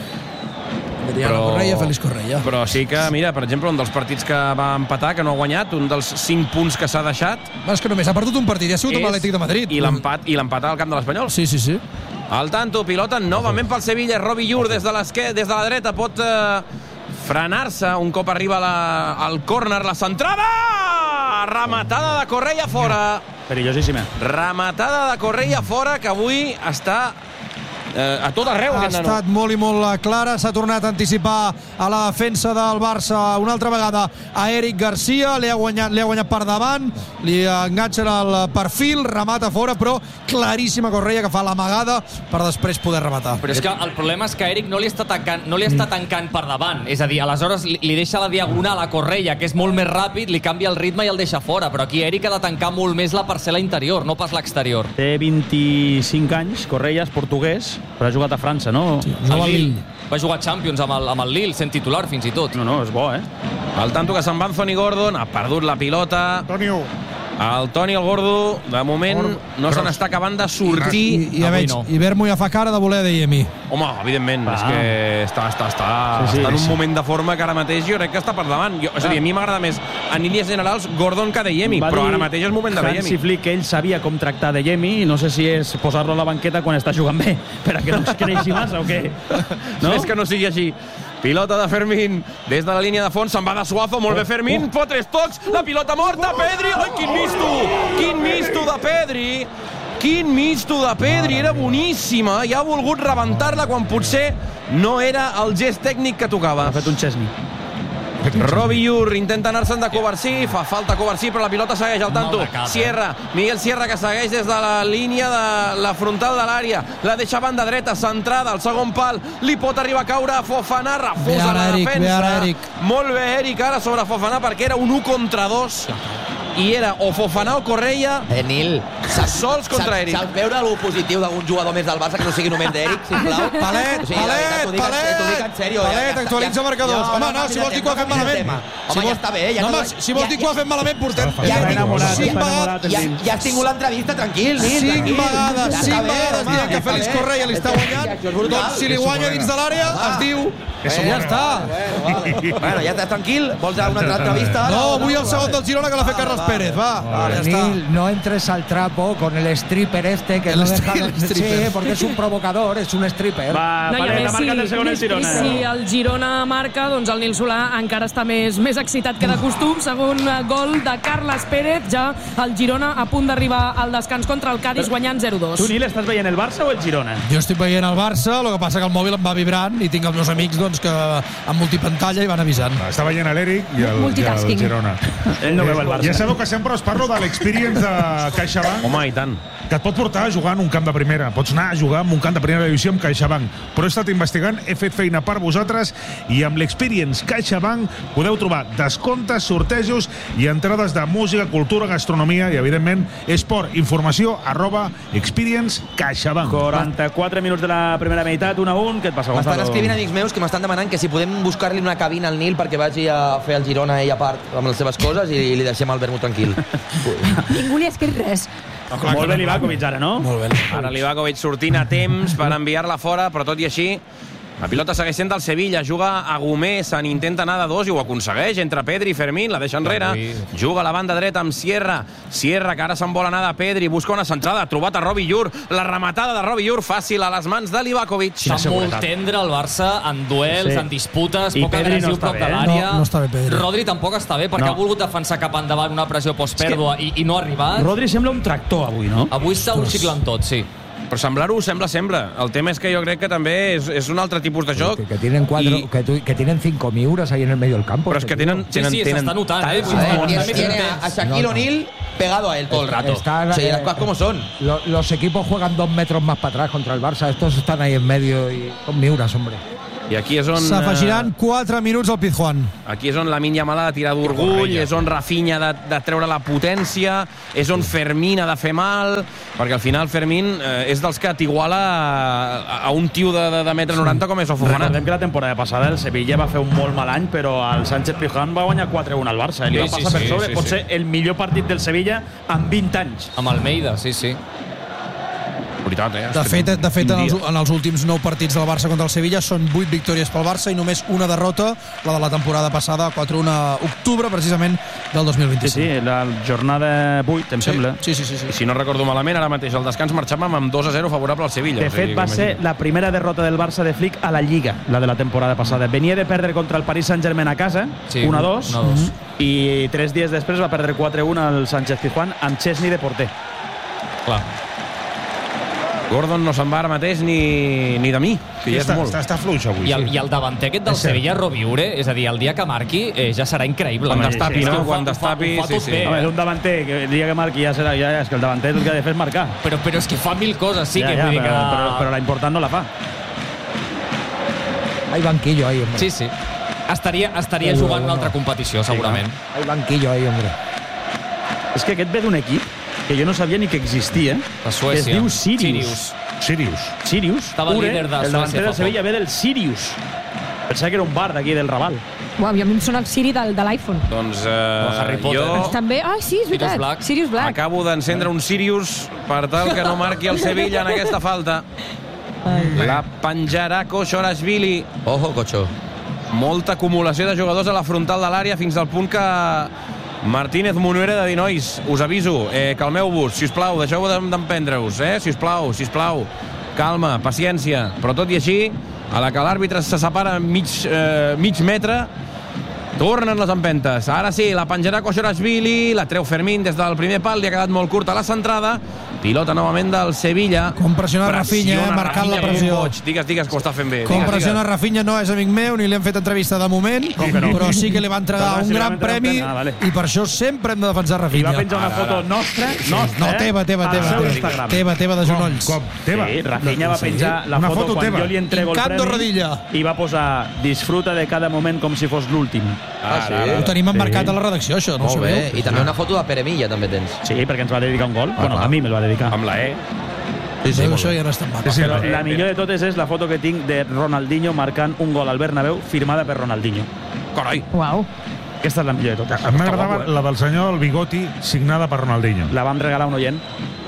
Adriano Correia, Félix Correia. Però sí que, mira, per exemple, un dels partits que va empatar, que no ha guanyat, un dels cinc punts que s'ha deixat, És que només ha perdut un partit, ha sigut amb és- l'Atlètic de Madrid. i l'empat i l'empat al camp de l'Espanyol. Sí, sí, sí. Al tanto, pilota novament pel Sevilla, Robi Llur des de l'esquer, des de la dreta, pot eh, frenar-se un cop arriba la, al córner, la centrada! Rematada de Correia fora. Perillosíssima. Rematada de Correia fora, que avui està eh, a tot arreu. Ha aquest nano. estat molt i molt clara, s'ha tornat a anticipar a la defensa del Barça una altra vegada a Eric Garcia, li ha guanyat, li ha guanyat per davant, li enganxen el perfil, remata fora, però claríssima Correia, que fa l'amagada per després poder rematar. Però és que el problema és que Eric no li està tancant, no li està tancant per davant. És a dir, aleshores li, li deixa la diagonal a Correia, que és molt més ràpid, li canvia el ritme i el deixa fora. Però aquí Eric ha de tancar molt més la parcel·la interior, no pas l'exterior. Té vint-i-cinc anys, Correia és portuguès, però ha jugat a França, no? Sí, juga al Lille. Va jugar Champions amb el, amb el Lille, sent titular fins i tot. No, no, és bo, eh? Al tanto que se'n va Anthony Gordon, ha perdut la pilota. Antonio. El Toni, el gordo, de moment no se n'està acabant de sortir. I, i ja veig, no. i Vermo ja fa cara de voler de mi. Home, evidentment, Va. és que està, està, està, Sí, sí, està en un sí. moment de forma que ara mateix jo crec que està per davant. Jo, és a dir, a mi m'agrada més en línies generals Gordon que Adeyemi, Va però dir ara mateix és moment de Hansi Adeyemi. Flick que ell sabia com tractar Adeyemi i no sé si és posar-lo a la banqueta quan està jugant bé, per a que no es creixi massa o què. No? És que no sigui així. Pilota de Fermín des de la línia de fons, se'n va de Suazo, molt bé Fermín, pot tres tocs, la pilota morta, Pedri, ai, quin misto, quin misto de Pedri, quin misto de Pedri, era boníssima, i ha volgut rebentar-la quan potser no era el gest tècnic que tocava. Ha fet un Chesney. Robi Llur intenta anar-se'n de Covarsí, fa falta Covarsí, però la pilota segueix al tanto. Sierra, Miguel Sierra, que segueix des de la línia de la frontal de l'àrea, la deixa a banda dreta, centrada al segon pal, li pot arribar a caure a Fofana, refusa la Eric, bé defensa. ara, Eric. Molt bé Eric ara sobre Fofana, perquè era un u contra dos i era o Fofana o Correia Eh, Nil, saps, sols contra saps, Eric. saps veure lo positiu d'algun jugador més del Barça que no sigui només d'Eric, sisplau? Palet, O sigui, la veritat, t'ho dic en- Palet, t'ho dic en sèrio. Palet, ja- actualitza ja- marcadors. no, Home, no, no, si vols dir que ho ha fet no, no, malament. no, Si Home, ja vols- està bé. Ja no, no, home, si vols dir que ho ha fet malament, portem... Està Ja, enamorat, cinc està vegades- enamorat, ja, Nil. ja has tingut l'entrevista, tranquil, Nil, Cinc tranquil. vegades, Ja cinc està bé, vegades home, dient que ja està Félix bé. Correia li està guanyant, Això és brutal. doncs si li guanya dins de l'àrea, es diu... Que s'ho Ja guanya. està. Bueno, ja està tranquil. Vols una altra entrevista? No, avui el segon del Girona que l'ha fet Carles Pérez, va. Ja està. Nil, no entres al trapo con el stripper este que El no stri- deja... el stripper. Sí, porque es un provocador, es un stripper. Va, No, i a Palet, més, ha marcat el segon el Girona. Si el Girona marca, doncs el Nil Solà encara està més, més excitat que de costum. Segon eh, gol de Carles Pérez, ja el Girona a punt d'arribar al descans contra el Cádiz guanyant zero dos. Tu, Nil, estàs veient el Barça o el Girona? Jo estic veient el Barça, el que passa que el mòbil em va vibrant i tinc els meus amics doncs, que amb multipantalla i van avisant. Està veient l'Eric i el, i el Multitasking. Girona. Ell no veu el Barça. Ja sabeu que sempre us parlo de l'experience de CaixaBank, Home, i tant. que et pot portar a jugar en un camp de primera. Pots anar a jugar en un camp de primera divisió amb CaixaBank. Però he estat investigant, he fet feina per vosaltres i amb l'experience CaixaBank podeu trobar descomptes, sortejos i entrades de música, cultura, gastronomia i, evidentment, esport. Informació arroba experience CaixaBank. quaranta-quatre minuts de la primera meitat, un a un. Què et passa, M'estan Gonzalo? escrivint amics meus que m'estan demanant que si podem buscar-li una cabina al Nil perquè vagi a fer el Girona ell a part amb les seves coses i li deixem el Vermut tranquil. Ningú li ha escrit res. Molt bé Livakovic ara, no? Molt bé. Ara Livakovic sortint a temps per enviar-la fora, però tot i així La pilota segueix sent del Sevilla, juga a Gomé, se n'intenta anar de dos i ho aconsegueix entre Pedri i Fermín, la deixa enrere, juga a la banda dreta amb Sierra, Sierra que ara se'n vol anar de Pedri, busca una centrada, ha trobat a Robi Llur, la rematada de Robi Llur fàcil a les mans de Livakovic. Està molt tendre el Barça en duels, Sí. en disputes, I poc Pedri agressiu no està prop bé, de eh? l'àrea. No, no està bé, Pedri. Rodri tampoc està bé, perquè No. ha volgut defensar cap endavant una pressió postpèrdua i, i no ha arribat. Rodri sembla un tractor avui, no? Avui està un xiclant tot, sí. Però semblar-ho sembla, sembla. El tema és que jo crec que també és, és un altre tipus de joc. Que, que tienen cuatro, I- que, tu- que tienen cinco miuras ahí en el medio del campo. Però és que tenen... Sí, tenen sí, tenen s'està notant, eh? tants Vull dir, bons- Tiene, tiene a, a Shaquille No, no. O'Neal pegado a él todo el rato. Están, o sea, y las eh, cosas como son. Lo- los equipos juegan dos metros más para atrás contra el Barça. Estos están ahí en medio y son miuras, hombre. I aquí és on... S'afegiran quatre minuts al Pizjuán. Aquí és on la Lamine ha de tirar d'orgull, és on Rafinha ha de, de treure la potència, és on Fermín ha de fer mal, perquè al final Fermín eh, és dels que t'iguala a, a un tio de, de, de metre noranta com és el Fofana. Recordem que la temporada passada el Sevilla va fer un molt mal any, però el Sánchez Pizjuán va guanyar quatre a un al Barça. Li va Sí, sí, passar per sí, sobre. sí, Pot sí. ser el millor partit del Sevilla en vint anys. Amb Almeida, sí, sí. Veritat, eh? De fet, de fet en, els, en els últims nou partits del Barça contra el Sevilla són vuit victòries pel Barça i només una derrota, la de la temporada passada, quatre a un a octubre, precisament, del dos mil vint-i-cinc. Sí, sí, la jornada vuit, em sí, sembla. Sí, sí, sí. sí. I si no recordo malament, ara mateix al descans marxàvem amb dos a zero favorable al Sevilla. De O sigui, fet, va que ser imagina't. la primera derrota del Barça de Flick a la Lliga, la de la temporada passada. Venia de perdre contra el Paris Saint-Germain a casa, Sí, un a dos, un a dos. i tres dies després va perdre quatre a un al Sánchez Pizjuán amb Chesney de porter. Clar. Gordon no se'n va ara mateix ni, ni de mi, que ja és està, molt. està, està fluix avui. I el, sí. I el davanter aquest del És cert. Sevilla, Roviure, és a dir, el dia que marqui eh, ja serà increïble. Quan Eh, destapi, és que no? ho fa- Quan ho fa- destapi, ho fa sí, tot sí. bé, Home, eh? és un davanter que el dia que marqui ja serà, ja, és que el davanter el que ha de fer és marcar. Però, però és que fa mil coses, sí, ja, que ja, vull dir que... però, però, però la important no la fa. Hay banquillo ahí, hombre. Sí, sí. Estaria, estaria jugant una altra competició, segurament. Hay banquillo ahí, hombre. És que aquest ve d'un equip que jo no sabia ni que existia, De Suècia. que es diu Sirius. Sirius. Sirius. Sirius. Estava Ure, líder de el Suècia davanter fa del Sevilla poc. ve del Sirius. Pensava que era un bar d'aquí del Raval. Uau, i a mi em sona el Siri del, de l'iPhone. Doncs O eh, Harry Potter. jo També, ah, sí, és Sirius veritat. Black. Sirius Black. acabo d'encendre un Sirius per tal que no marqui el Sevilla en aquesta falta. La penjarà Koshorashvili. Ojo, cocho. Molta acumulació de jugadors a la frontal de l'àrea fins al punt que Martínez Munuera de dir, nois, us aviso, eh, calmeu-vos, si us plau, deixeu d'emprendre-us, eh, si us plau, si us plau, calma, paciència, però tot i així, a la que l'àrbitre se separa mig, eh, mig metre, tornen les empentes. Ara sí, la penjarà Koshorashvili, la treu Fermín des del primer pal, li ha quedat molt curta la centrada, pilota novament del Sevilla. Com pressiona Rafinha, eh, marcant la Rafinha com un pressió. boig. Digues, digues que ho està fent bé. Com Digues, pressiona digues. Rafinha no és amic meu, ni li hem fet entrevista de moment, que no? però sí que li va entregar Però un si gran realment premi no, ah, vale. i per això sempre hem de defensar I Rafinha. va penjar una foto nostra, nostra, No, eh? teva, teva, al teva. seu teva, Instagram. teva, teva de genolls. Com? Teva? Sí, Rafinha va penjar la Una foto, foto quan teva. jo li entrego el Hincando premi rodilla. i va posar disfruta de cada moment com si fos l'últim. Ah, sí? Ho tenim emmarcat a la redacció, això, no ho Molt bé. sabeu? I també una foto de Pere Milla, també tens. Sí, perquè ens va dedicar un gol. bueno, clar. a mi me'l va dedicar. Amb la E. Sí, sí, Però molt això bé. ja no és tan maco. Sí, Però sí, la millor de totes és la foto que tinc de Ronaldinho marcant un gol al Bernabéu firmada per Ronaldinho. Carai. Uau. Aquesta és la millor de totes. A mi Està m'agradava guapo, eh? la del senyor el Bigoti signada per Ronaldinho. La vam regalar a un oient.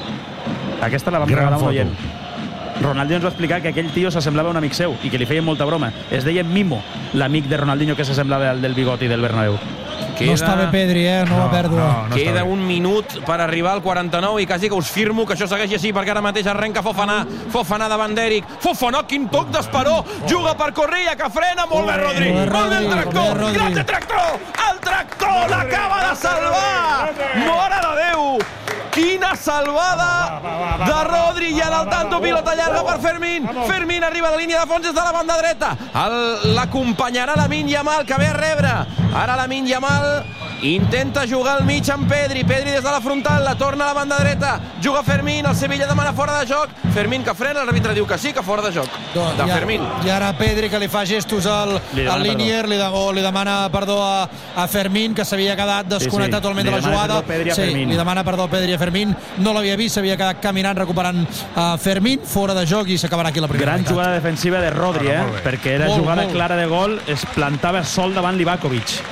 Aquesta la vam Gran regalar a un foto. oient. Ronaldinho ens va explicar que aquell tio s'assemblava a un amic seu i que li feien molta broma. Es deia Mimo, l'amic de Ronaldinho que s'assemblava al del Bigoti del Bernabéu. No està bé Pedri, eh? No, va pèrdua. no, no està Queda bé. un minut per arribar al quaranta-nou i quasi que us firmo que això segueixi així perquè ara mateix arrenca Fofana. Fofana davant d'Eric. Fofana, quin toc d'esperó. Juga per Correia, que frena. Molt bé, Rodri. Molt bé, Molt bé el Rodri. tractor. Molt bé, Rodri. Gràcies, tractor. El tractor l'acaba de salvar. Mare de Déu. Quina salvada de Rodri i en el tanto pilota llarga per Fermín. Fermín arriba a la línia de fons des de la banda dreta. El- L'acompanyarà Lamine Yamal, que ve a rebre. Ara Lamine Yamal intenta jugar al mig amb Pedri. Pedri des de la frontal, la torna a la banda dreta. Juga Fermín, el Sevilla demana fora de joc. Fermín que frena, l'àrbitre diu que sí, que fora de joc. De I ara- Fermín. I ara Pedri, que li fa gestos al, Li demana al Linier, li, de, o li demana perdó a, a Fermín, que s'havia quedat desconnectat Sí, sí. totalment Li de la demana jugada. perdó Pedri a sí, Fermín. li demana perdó a Pedri a Fermín. No l'havia vist, s'havia quedat caminant, recuperant a Fermín, fora de joc, i s'acabarà aquí la primera Gran meitat. jugada defensiva de Rodri, Ah, eh? molt bé. perquè era Molt, jugada molt. clara de gol, es plantava sol davant Livakovic. I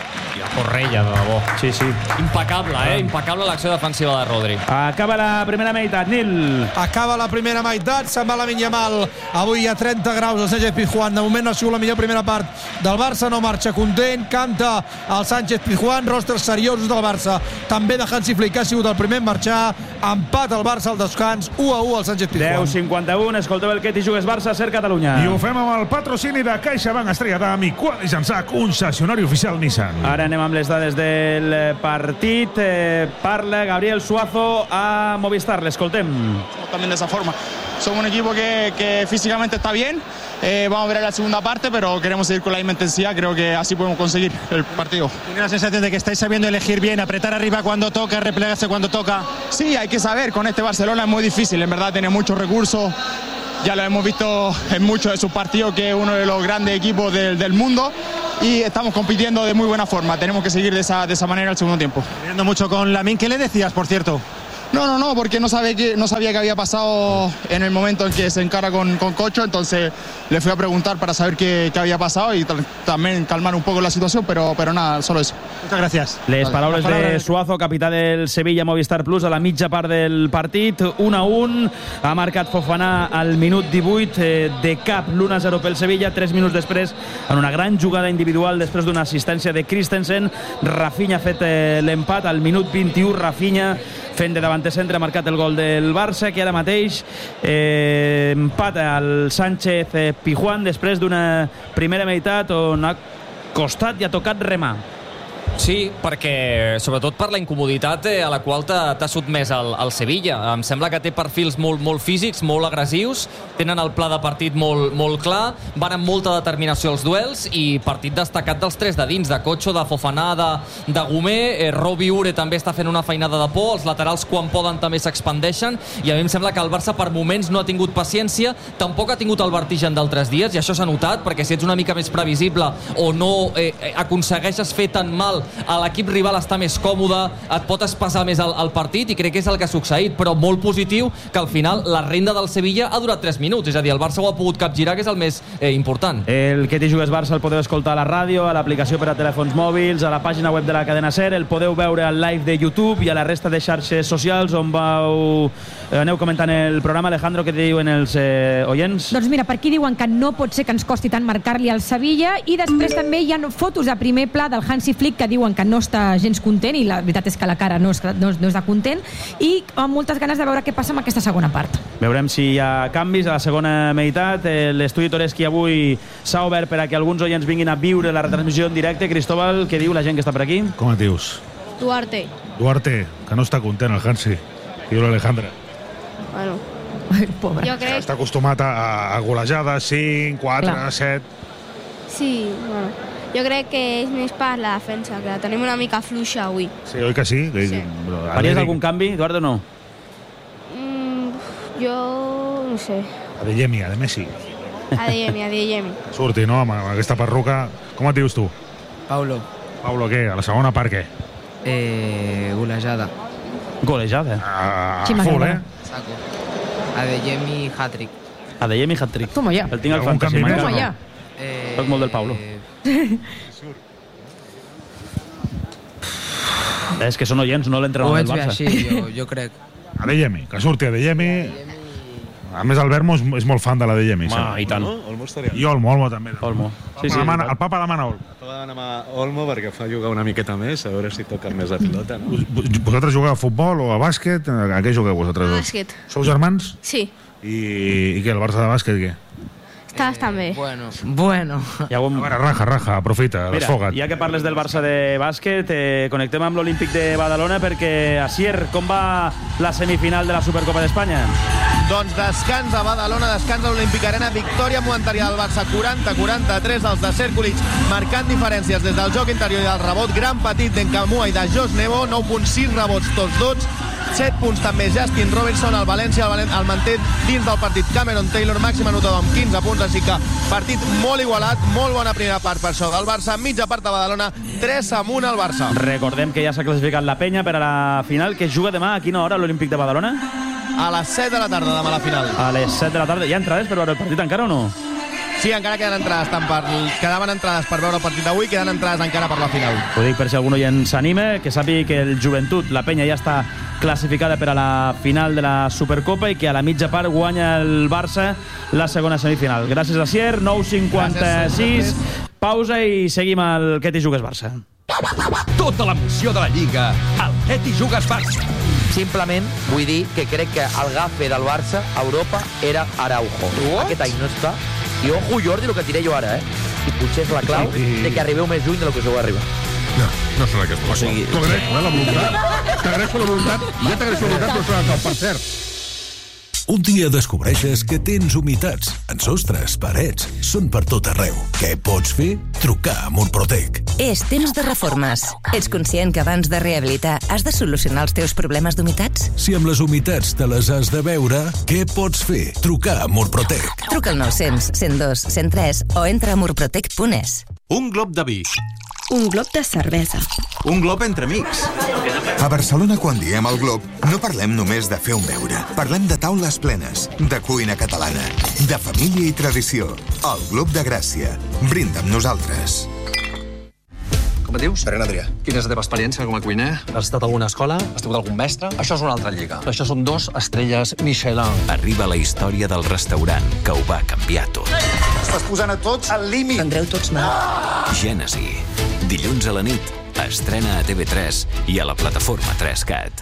Correia, de debò. Sí, sí. Impecable, eh? Impecable l'acció defensiva de Rodri. Acaba la primera meitat, Nil. Acaba la primera meitat, se'n va la Minyamal. Avui hi ha trenta graus al Sánchez Pizjuán. De moment no ha sigut la millor primera part del Barça, no marxa content, canta el Sánchez Pizjuán, rostres seriosos del Barça. També de Hansi Flick, que ha sigut el primer en marxar. Empat al Barça al descans, u a u al Sánchez Pizjuán. deu cinquanta-u, escolteu el que t'hi jugues Barça, Ser Catalunya. I ho fem amb el patrocini de CaixaBank Estrella d'Am i Quadri Jansà, concessionari oficial Nissan. Ara anem amb les dades del partit. Eh, parla Gabriel Suazo a Movistar, l'escoltem. También de esa forma. Somos un equipo que, que físicamente está bien. Eh, vamos a ver la segunda parte, pero queremos seguir con la misma intensidad. Creo que así podemos conseguir el partido. ¿Tiene la sensación de que estáis sabiendo elegir bien, apretar arriba cuando toca, replegarse cuando toca? Sí, hay que saber. Con este Barcelona es muy difícil. En verdad tiene muchos recursos. Ya lo hemos visto en muchos de sus partidos, que es uno de los grandes equipos del, del mundo. Y estamos compitiendo de muy buena forma. Tenemos que seguir de esa, de esa manera el segundo tiempo. Viendo mucho con Lamine. ¿Qué le decías, por cierto? No, no, no, porque no sabía que, no sabía qué había pasado en el momento en que se encara con, con Cocho, entonces le fui a preguntar para saber qué, qué había pasado y también calmar un poco la situación, pero, pero nada, solo eso. Muchas gracias. Les paraules de Suazo, capità del Sevilla Movistar Plus, a la mitja part del partit, un a un, ha marcat Fofana al minut divuit, eh, de cap l'u a zero pel Sevilla, tres minuts després, en una gran jugada individual, després d'una assistència de Christensen, Rafinha ha fet eh, l'empat, al minut vint-i-u, Rafinha fent de davanter centre, ha marcat el gol del Barça, que ara mateix eh, empata al Sánchez eh, Pizjuán després d'una primera meitat on ha costat i ha tocat remar. Sí, perquè sobretot per la incomoditat eh, a la qual t'ha sotmès el, el Sevilla. Em sembla que té perfils molt, molt físics, molt agressius, tenen el pla de partit molt, molt clar, van amb molta determinació als duels i partit destacat dels tres de dins, de Cocho, de Fofana, de, de Gomé. eh, Robi Ure també està fent una feinada de por, els laterals quan poden també s'expandeixen i a mi em sembla que el Barça per moments no ha tingut paciència, tampoc ha tingut el vertigen d'altres dies i això s'ha notat, perquè si ets una mica més previsible o no eh, aconsegueixes fer tan mal a l'equip rival està més còmode, et pot espasar més el, el partit i crec que és el que ha succeït, però molt positiu que al final la renda del Sevilla ha durat tres minuts, és a dir, el Barça ho ha pogut capgirar, que és el més eh, important. El que t'hi jugues Barça el podeu escoltar a la ràdio, a l'aplicació per a telèfons mòbils, a la pàgina web de la cadena SER, el podeu veure al live de YouTube i a la resta de xarxes socials on vau... Eh, aneu comentant el programa. Alejandro, què diuen els eh, oients? Doncs mira, per aquí diuen que no pot ser que ens costi tant marcar-li al Sevilla i després també hi ha fotos a primer pla del Hansi Flick que diuen que no està gens content i la veritat és que la cara no és, no és, no és de content i amb moltes ganes de veure què passa amb aquesta segona part. Veurem si hi ha canvis a la segona meitat. L'estudi Toreski avui s'ha obert per a que alguns oients vinguin a viure la retransmissió en directe. Cristóbal, què diu la gent que està per aquí? Com et dius? Duarte. Duarte, que no està content el Hansi. Diu l'Alejandra. Bueno. Ai, pobre. Jo crec... Està acostumat a, a golejades, cinc, quatre, set... Sí, bueno. Jo crec que és més per la defensa, que la tenim una mica fluixa avui. Sí, oi que sí? Sí. Faries algun canvi, Eduardo, o no? Mm, jo no sé. Adeyemi, a de Messi. Adeyemi, Adeyemi. Surti, no? Amb aquesta perruca. Com et dius tu? Paulo. Paulo, què? A la segona part, què? Eh, golejada. Golejada? A, a full, eh? Saco. Adeyemi, hat-trick. Adeyemi, hat-trick. Toma ja. El tinc al Algun fantasy. canvi més, Toma o no? ja. Eh, Soc molt del Paulo. És que són oients, no l'entrenador del Barça. Ho veig bé així, jo, jo crec. Adeyemi, que surti Adeyemi. A més, el Vermo és, és molt fan de l'Adeyemi. Home, i tant. Olmo estaria... I Olmo, Olmo també. Olmo. Sí, sí, demana, el papa demana Olmo. Estava demanant Olmo perquè fa jugar una miqueta més, a veure si toca més la pilota. No? Vosaltres jugueu a futbol o a bàsquet? A què jugueu vosaltres dos? Bàsquet. Sou germans? Sí. I, i què, el Barça de bàsquet, què? Està bastant bé. Bueno, bueno. A veure, raja, raja, aprofita, Mira, desfoga't. ja que parles del Barça de bàsquet, eh, connectem amb l'Olímpic de Badalona perquè, Asier, com va la semifinal de la Supercopa d'Espanya? Doncs descans a Badalona, descans a l'Olímpic Arena, victòria momentària del Barça, quaranta a quaranta-tres, els de Sèrculic marcant diferències des del joc interior i del rebot, gran petit d'Encamua i de Jos Nebo, nou coma sis rebots tots dos, set punts també Justin Robinson, el València el, Valen el manté dins del partit Cameron Taylor, màxim anotador amb quinze punts, així que partit molt igualat, molt bona primera part per això del Barça, mitja part a Badalona, tres a un al Barça. Recordem que ja s'ha classificat la penya per a la final, que es juga demà a quina hora l'Olímpic de Badalona? A les set de la tarda demà la final. A les set de la tarda. Hi ha entrades per veure el partit encara o no? Sí, encara queden entrades, tant per, quedaven entrades per veure el partit d'avui, queden entrades encara per la final. Ho dic per si algú ja ens anima, que sàpiga que el Joventut, la penya, ja està classificada per a la final de la Supercopa i que a la mitja part guanya el Barça la segona semifinal. Gràcies a Sier, nou cinquanta-sis, pausa i seguim al Què t'hi jugues Barça. Tota l'emoció de la Lliga al Què t'hi jugues Barça. Simplement vull dir que crec que el gafe del Barça a Europa era Araujo. What? Aquest any no està. I ojo, Jordi, el que diré jo ara, eh? I potser és la clau sí. de que arribeu més lluny del que us arribar. No, no serà aquesta. O sigui... T'agraeixo, eh, la voluntat. T'agraeixo la voluntat. Ja t'agraeixo la voluntat, però serà la clau, per cert. Un dia descobreixes que tens humitats en sostres, parets, són per tot arreu. Què pots fer? Trucar a Murprotec. És temps de reformes. Ets conscient que abans de rehabilitar has de solucionar els teus problemes d'humitats? Si amb les humitats te les has de veure, què pots fer? Trucar a Murprotec. Truca al nou-cents, cent dos, cent tres o entra a murprotec punt es. Un glob de vi. Un glob de cervesa. Un glob entre amics. A Barcelona, quan diem el glob, no parlem només de fer un beure. Parlem de taules plenes, de cuina catalana, de família i tradició. El Glob de Gràcia. Brinda amb nosaltres. Com et dius? Ferran Adrià. Quina és la teva experiència com a cuiner? Has estat a alguna escola? Has tingut algun mestre? Això és una altra lliga. Això són dos estrelles Michelin. Arriba la història del restaurant que ho va canviar tot. Estàs posant a tots al límit. Tindreu tots mal. Gènesi. Dilluns a la nit. Estrena a T V tres i a la plataforma tres cat.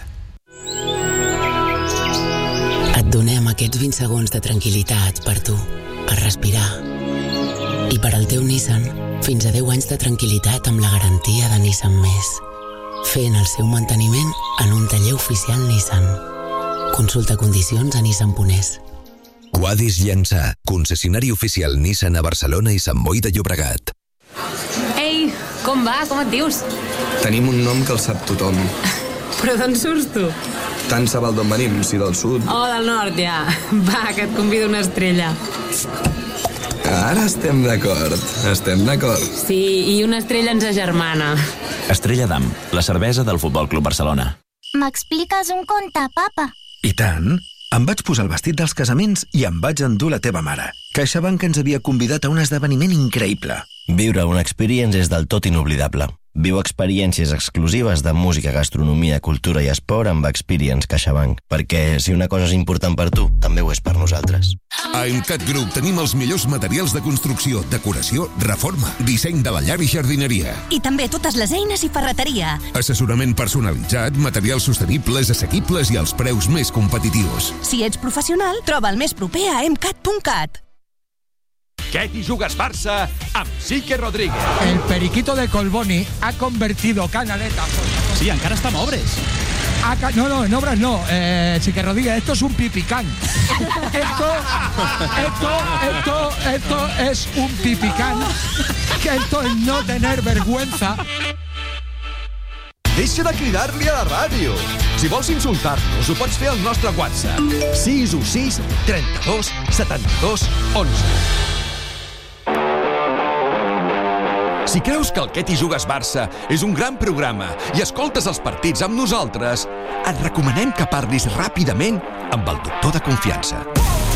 Et donem aquests vint segons de tranquil·litat per tu, per respirar. I per al teu Nissan, fins a deu anys de tranquil·litat amb la garantia de Nissan Més. Fent el seu manteniment en un taller oficial Nissan. Consulta condicions a nissan punt es. Quadis Llançà, concessionari oficial Nissan a Barcelona i Sant Boi de Llobregat. Ei, com va? Com et dius? Tenim un nom que el sap tothom. Però d'on surts tu? Tant se val d'on venim, si del sud. Oh, del nord, ja. Va, que et convido una estrella. Ara estem d'acord, estem d'acord. Sí, i una estrella ens agermana. Estrella d'Am, la cervesa del Futbol Club Barcelona. M'expliques un conte, papa? I tant. Em vaig posar el vestit dels casaments i em vaig endur la teva mare. CaixaBank ens havia convidat a un esdeveniment increïble. Viure una experience és del tot inoblidable. Viu experiències exclusives de música, gastronomia, cultura i esport amb Experience CaixaBank. Perquè si una cosa és important per tu, també ho és per nosaltres. A Emcat Group tenim els millors materials de construcció, decoració, reforma, disseny de la llar i jardineria. I també totes les eines i ferreteria. Assessorament personalitzat, materials sostenibles, assequibles i als preus més competitius. Si ets professional, troba el més proper a emcat punt cat. Què t'hi jugues Barça amb Sique Rodríguez. El periquito de Colboni ha convertido Canaleta. Sí, encara està en obres. Ca... No, no, en obras no. Eh, Sique Rodríguez, esto es un pipicán. Esto, esto, esto, esto es un pipicán. Que esto es no tener vergüenza. Deixa de cridar-li a la ràdio. Si vols insultar-nos, ho pots fer al nostre WhatsApp. sis u sis, trenta-dos, setanta-dos, onze. Si creus que el Què t'hi jugues Barça és un gran programa i escoltes els partits amb nosaltres, et recomanem que parlis ràpidament amb el doctor de confiança.